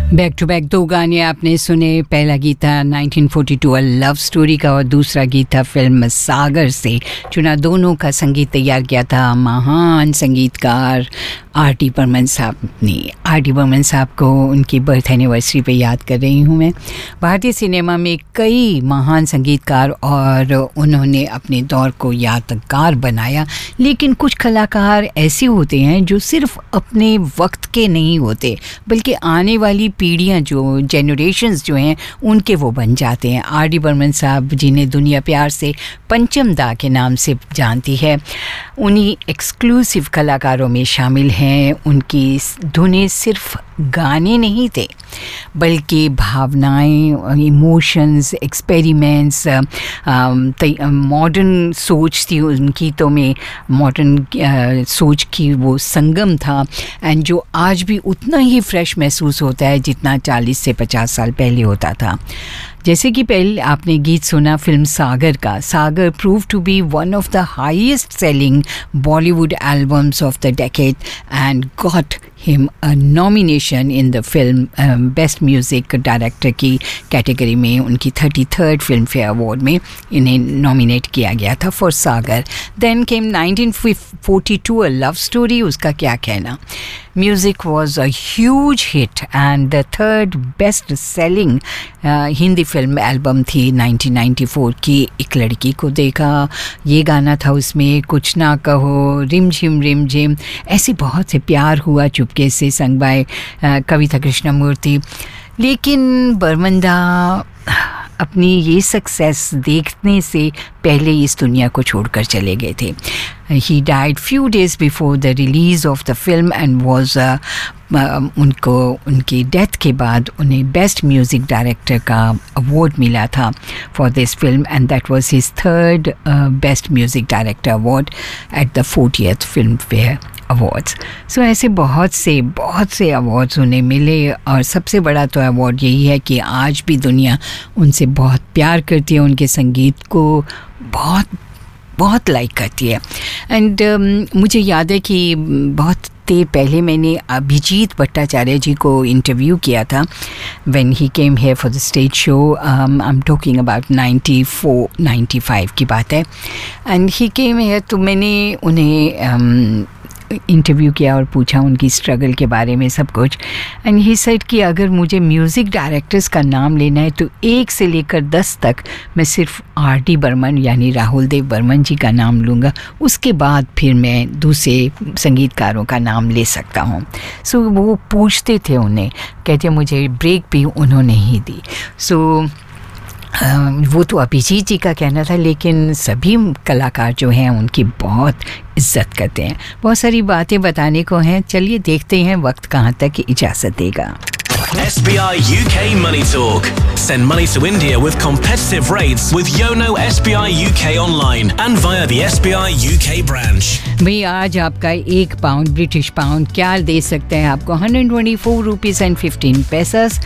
Back to back दो गाने आपने सुने। पहला गीत था 1942 अ लव स्टोरी का और दूसरा गीत था फिल्म सागर से चुना। दोनों का संगीत तैयार किया था महान संगीतकार आर.डी. बर्मन साहब ने। आर.डी. बर्मन साहब को उनकी बर्थ एनिवर्सरी पे याद कर रही हूँ मैं। भारतीय सिनेमा में कई महान संगीतकार और उन्होंने अपने दौर को यादगार बनाया, लेकिन कुछ कलाकार ऐसे होते हैं जो सिर्फ अपने वक्त के नहीं होते बल्कि आने वाली पीढ़ियां जो जनरेशन्स जो हैं उनके वो बन जाते हैं। आर.डी. बर्मन साहब जिन्हें दुनिया प्यार से पंचम दा के नाम से जानती है, उन्हीं एक्सक्लूसिव कलाकारों में शामिल हैं। उनकी धुनें सिर्फ गाने नहीं थे बल्कि भावनाएं, इमोशंस, एक्सपेरिमेंट्स, मॉडर्न सोच थी उनकी, तो में मॉडर्न सोच की वो संगम था एंड जो आज भी उतना ही फ्रेश महसूस होता है जितना 40 से 50 साल पहले होता था। जैसे कि पहले आपने गीत सुना फिल्म सागर का। सागर prove to be one of the highest selling Bollywood albums of the decade and got him a nomination in the film best music director की कैटेगरी में। उनकी 33rd फिल्म फेयर अवार्ड में इन्हें नॉमिनेट किया गया था for Sagar. Then came 1942 a love story. उसका क्या कहना। Music was a huge hit and the third best selling Hindi film album थी 1994 की। एक लड़की को देखा, ये गाना था उसमें, कुछ ना कहो, रिम झिम, ऐसे बहुत से प्यार हुआ चुपके से, संग बाय कविता कृष्णमूर्ति। लेकिन बर्मन दा अपनी ये सक्सेस देखने से पहले इस दुनिया को छोड़कर चले गए थे। He died few days before the release of the film and was उनकी डेथ के बाद उन्हें बेस्ट म्यूज़िक डायरेक्टर का अवार्ड मिला था for this film and that was his third best music director award at the 40th film fair awards. सो ऐसे बहुत से अवार्ड्स उन्हें मिले और सबसे बड़ा तो अवार्ड यही है कि आज भी दुनिया उनसे बहुत प्यार करती है, उनके संगीत को बहुत लाइक करती है। एंड मुझे याद है कि बहुत देर पहले मैंने अभिजीत भट्टाचार्य जी को इंटरव्यू किया था when he came here for the stage show. I am talking about 94-95 की बात है। एंड ही केम हियर, तो मैंने उन्हें इंटरव्यू किया और पूछा उनकी स्ट्रगल के बारे में सब कुछ। एंड ही सेड कि अगर मुझे म्यूज़िक डायरेक्टर्स का नाम लेना है तो 1 से लेकर 10 तक मैं सिर्फ आर.डी. बर्मन यानी राहुल देव बर्मन जी का नाम लूँगा, उसके बाद फिर मैं दूसरे संगीतकारों का नाम ले सकता हूँ। सो वो पूछते थे उन्हें, कहते मुझे ब्रेक भी उन्होंने ही दी। सो वो तो अभिजीत जी का कहना था, लेकिन सभी कलाकार जो हैं उनकी बहुत इज्जत करते हैं। बहुत सारी बातें बताने को हैं, चलिए देखते हैं वक्त कहाँ तक इजाज़त देगा। SBI UK Money Talk. Send money to India with competitive rates with Yono SBI UK online and via the SBI UK branch. भाई आज आपका 1 पाउंड ब्रिटिश पाउंड क्या दे सकते हैं आपको 124 रुपीज़ एंड 15 पैसेस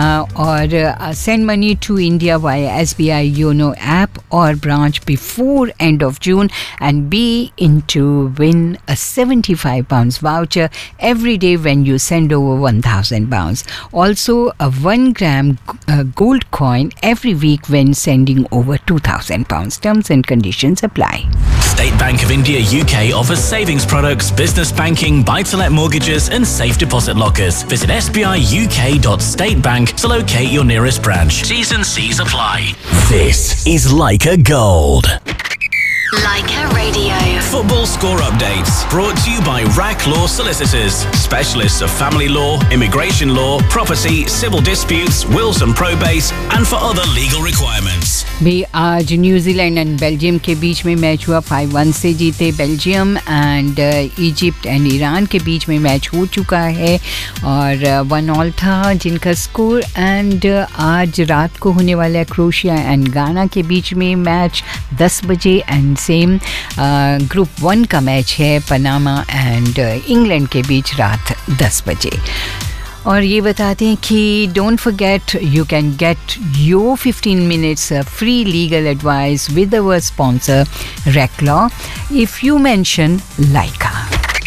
और send money to India via SBI Yono app or branch before end of June and be in to win a 75 pounds voucher every day when you send over 1,000 pounds. Also a 1 gram gold coin every week when sending over 2,000 pounds. Terms and conditions apply. State Bank of India UK offers savings products, business banking, buy-to-let mortgages and safe deposit lockers. Visit sbiuk.statebank to locate your nearest branch. T's and C's apply. This is Leica Gold. Leica Radio. Football score updates brought to you by RAC Law Solicitors, specialists of family law, immigration law, property, civil disputes, wills and probates, and for other legal requirements. भी आज New Zealand and Belgium के बीच में match हुआ, 5-1 से जीते Belgium and Egypt and Iran के बीच में match हो चुका है और 1-1 था जिनका स्कोर। एंड आज रात को होने वाला है क्रोएशिया एंड गाना के बीच में मैच 10 बजे एंड सेम ग्रुप 1 का मैच है पनामा एंड इंग्लैंड के बीच रात 10 बजे। और ये बताते हैं कि don't forget you can get your 15 minutes free legal advice with our sponsor rack law if you mention Lyca.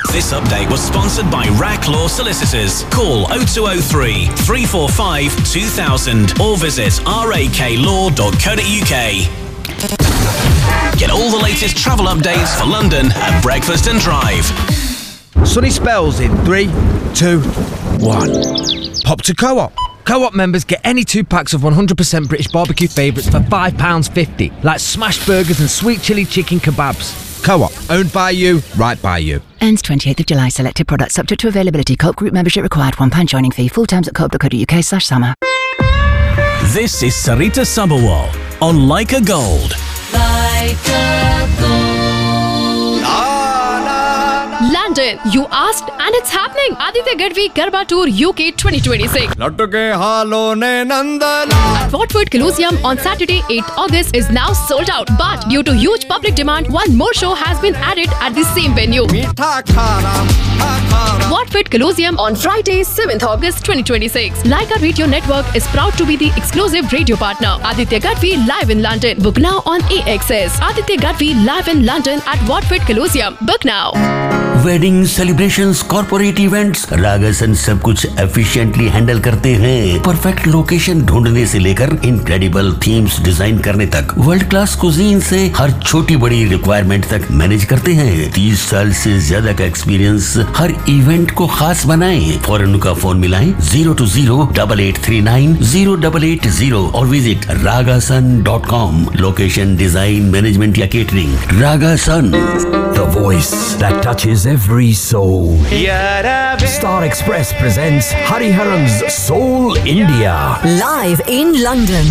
This update was sponsored by Rack Law Solicitors. Call 0203 345 2000 or visit raklaw.co.uk. Get all the latest travel updates for London at Breakfast and Drive. Sunny spells in 3, 2, 1. Pop to Co-op. Co-op members get any 2 packs of 100% British barbecue favourites for £5.50, like smash burgers and sweet chilli chicken kebabs. Co-op, owned by you, right by you. Ends 28th of July. Selected products subject to availability. Co-op group membership required. £1 joining fee. Full terms at co-op.co.uk/summer. This is Sarita Sabharwal on Leica Gold. Leica Gold. London, you asked, and it's happening. Aditya Gadvi Garba Tour UK 2026. At Watford Colosseum on Saturday, 8th August is now sold out. But due to huge public demand, one more show has been added at the same venue. Watford Colosseum on Friday, 7th August 2026. Leica Radio Network is proud to be the exclusive radio partner. Aditya Gadvi live in London. Book now on AXS. Aditya Gadvi live in London at Watford Colosseum. Book now. Wedding celebrations, corporate events, रागासन सब कुछ efficiently handle करते हैं। Perfect location ढूंढने से लेकर incredible themes design करने तक, world class cuisine से हर छोटी बड़ी रिक्वायरमेंट तक मैनेज करते हैं। 30 साल से ज्यादा का एक्सपीरियंस हर इवेंट को खास बनाए। फौरन उनका फोन मिलाएं 020-8839-0880 और visit ragasun.com। Location, design, management या catering, रागासन, the voice that touches every soul. Star Express presents Hariharan's Soul India. Live in London.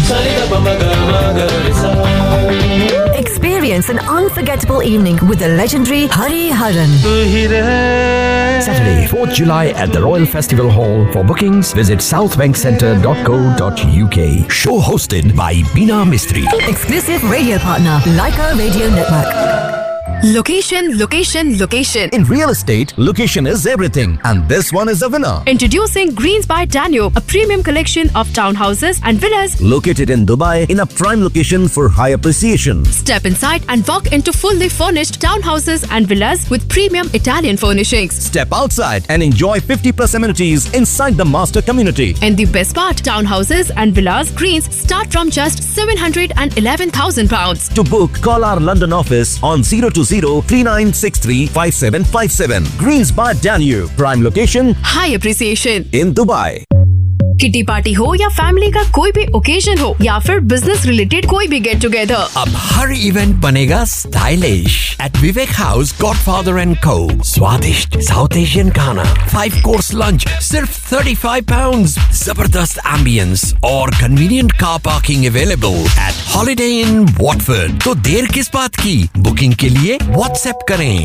Experience an unforgettable evening with the legendary Hariharan. Saturday, 4th July at the Royal Festival Hall. For bookings, visit southbankcentre.co.uk. Show hosted by Beena Mistry. Exclusive radio partner, Leica Radio Network. Location, location, location. In real estate, location is everything, and this one is a winner. Introducing Greens by Danube, a premium collection of townhouses and villas located in Dubai in a prime location for high appreciation. Step inside and walk into fully furnished townhouses and villas with premium Italian furnishings. Step outside and enjoy 50+ amenities inside the master community. And the best part, townhouses and villas Greens start from just £711,000. To book, call our London office on 020-3963-5757. Greens by Danube, prime location, high appreciation in Dubai. Kitty party हो या family का कोई भी occasion हो या फिर business related कोई भी गेट टुगेदर, अब हर इवेंट बनेगा stylish eight Vivek house godfather and को। स्वादिष्ट साउथ एशियन खाना, 5 कोर्स लंच सिर्फ £35, जबरदस्त एम्बियंस और convenient car parking available at holiday in Watford. तो देर किस बात की, बुकिंग के लिए व्हाट्सएप करें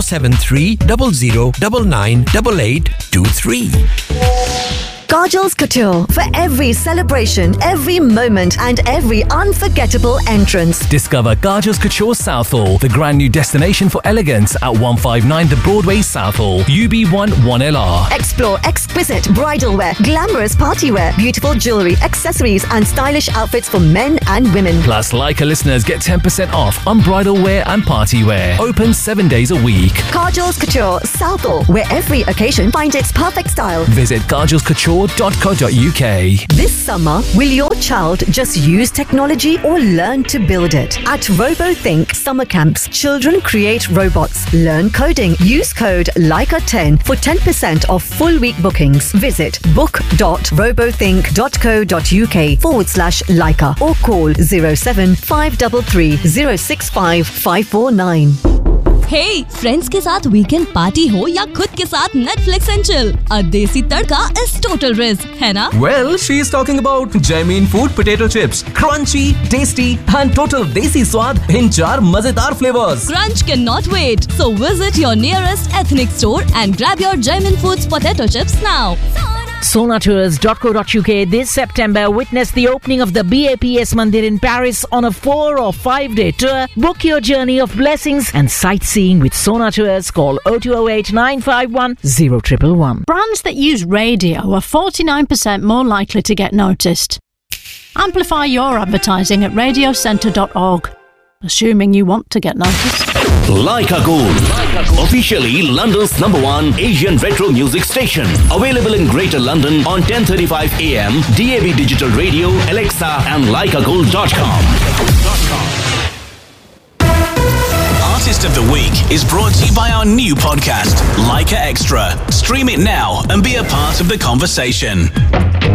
07300998823। Kajal's Couture, for every celebration, every moment and every unforgettable entrance. Discover Kajal's Couture Southall, the grand new destination for elegance at 159 The Broadway Southall, UB1 1LR. Explore exquisite bridal wear, glamorous party wear, beautiful jewellery, accessories and stylish outfits for men and women. Plus, Leica listeners get 10% off on bridal wear and party wear. Open 7 days a week. Kajal's Couture Southall, where every occasion finds its perfect style. Visit kajalscouture.co.uk. This summer, will your child just use technology or learn to build it? At RoboThink Summer Camps, children create robots, learn coding. Use code Leica10 for 10% off full week bookings. Visit book.robothink.co.uk/Leica or call 07533 065 549. Hey, friends के साथ weekend party हो या खुद के साथ Netflix and chill, a देसी तड़का is total risk, है ना? Well, she is talking about Jamin Food potato chips, crunchy, tasty, and total desi स्वाद in 4 मजेदार flavors. Crunch cannot wait, so visit your nearest ethnic store and grab your Jamin Foods potato chips now. Sonatours.co.uk this September witness the opening of the BAPS Mandir in Paris on a 4 or 5 day tour. Book your journey of blessings and sightseeing with Sonatours. Call 0208 951 0111. Brands that use radio are 49% more likely to get noticed. Amplify your advertising at radiocentre.org, assuming you want to get noticed. Laika Gold, officially London's #1 Asian retro music station. Available in Greater London on 10:35 AM, DAB Digital Radio, Alexa and laikagold.com. Artist of the Week is brought to you by our new podcast, Laika Extra. Stream it now and be a part of the conversation.